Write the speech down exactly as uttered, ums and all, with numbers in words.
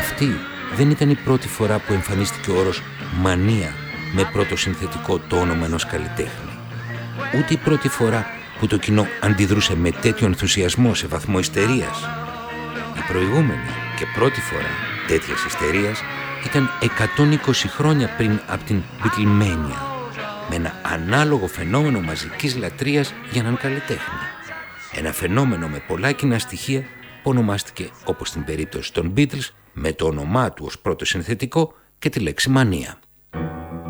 αυτή δεν ήταν η πρώτη φορά που εμφανίστηκε ο όρος μανία με πρώτο συνθετικό το όνομα ενός καλλιτέχνη. Ούτε η πρώτη φορά που το κοινό αντιδρούσε με τέτοιο ενθουσιασμό σε βαθμό ιστερίας. Η προηγούμενη και πρώτη φορά τέτοιας ιστερίας ήταν εκατόν είκοσι χρόνια πριν από την Beatlemania, με ένα ανάλογο φαινόμενο μαζικής λατρείας για έναν καλλιτέχνη. Ένα φαινόμενο με πολλά κοινά στοιχεία που ονομάστηκε, όπως στην περίπτωση των Beatles, με το όνομά του ως πρώτο συνθετικό και τη λέξη μανία.